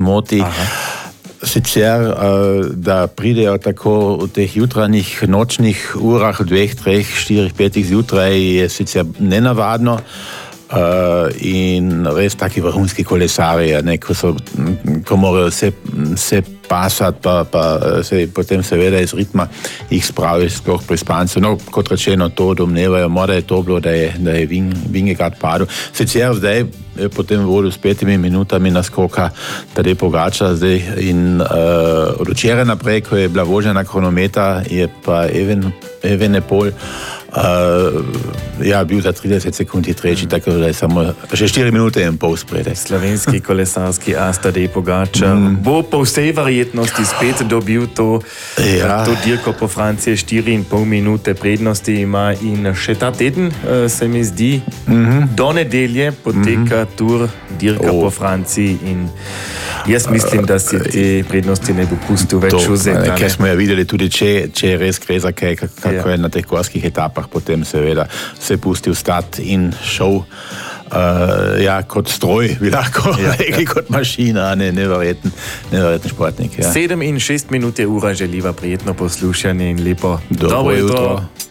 moti. Sicer, da pridejo tako v teh jutranjih, nočnih urah, 2, 3, 4, 5 zjutraj, je sicer nenavadno. In res taki vrhunski kolesarji, ko morajo se pasati, pa se potem seveda iz ritma jih spravijo sploh pri spancu. No, kot rečeno, to domnevajo, mora je to bilo, da je Vingegaard padel. Sicer zdaj potem vodil s 5 minutami naskoka Tadej Pogačar zdaj in od včeraj naprej, ko je bila vožena kronometa, je pa Evenepoel bil za 30 sekund tretji, tako da je samo še 4 minute in pol spredaj. Slovenski kolesarski as Tadej Pogačar bo po vsej verjetnosti spet dobil to dirko po Franciji, 4,5 minute prednosti ima in še ta teden se mi zdi, do nedelje poteka tur dirka po Franciji in jaz mislim, da si te prednosti ne bo pustil več vzeti. Kaj smo ja videli tudi, če res gre za kaj, kako je na teh gorskih etapah, potem seveda se pustil stati in šel kot stroj, bi lahko rekli, kot mašina, neverjeten športnik. 7 in 6 minut je ura, želiva prijetno poslušanje in lepo dobro jutro.